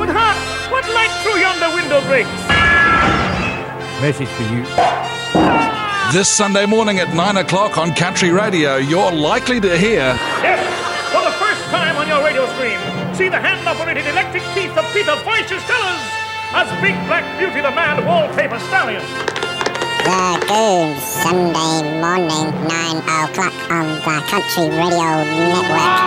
But hark, what light through yonder window breaks? Message for you. This Sunday morning at 9 o'clock on Country Radio, you're likely to hear... Yes, for the first time on your radio screen, see the hand-operated electric teeth of Peter Voices tell us as Big Black Beauty the Mad Wallpaper Stallion. The Goons, Sunday morning, 9 o'clock on the Country Radio Network.